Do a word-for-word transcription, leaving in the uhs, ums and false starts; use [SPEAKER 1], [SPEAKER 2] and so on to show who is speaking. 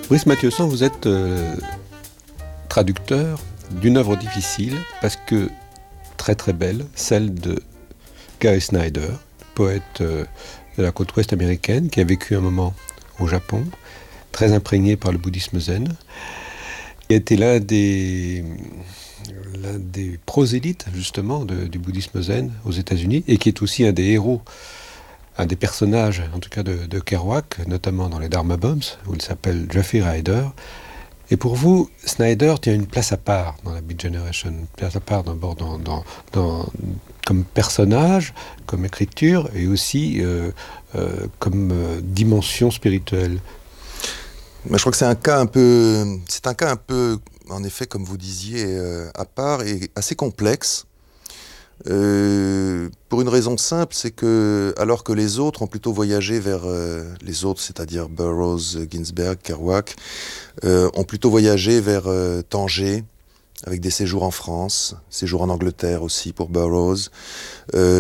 [SPEAKER 1] Brice Mathieuson, vous êtes euh, traducteur d'une œuvre difficile parce que très très belle, celle de Gary Snyder, poète euh, de la côte ouest américaine qui a vécu un moment au Japon, très imprégné par le bouddhisme zen, qui a été l'un des, l'un des prosélytes justement de- du bouddhisme zen aux États-Unis et qui est aussi un des héros, un des personnages, en tout cas de, de Kerouac, notamment dans les Dharma Bums, où il s'appelle Jeffrey Rider. Et pour vous, Snyder tient une place à part dans la Beat Generation, une place à part d'abord dans, dans, dans, comme personnage, comme écriture, et aussi euh, euh, comme euh, dimension spirituelle.
[SPEAKER 2] Mais je crois que c'est un cas un peu, c'est un cas un peu, en effet, comme vous disiez, euh, à part et assez complexe. Euh, pour une raison simple, c'est que alors que les autres ont plutôt voyagé vers euh, les autres, c'est-à-dire Burroughs, Ginsberg, Kerouac, euh, ont plutôt voyagé vers euh, Tanger, avec des séjours en France, séjours en Angleterre aussi pour Burroughs. Euh,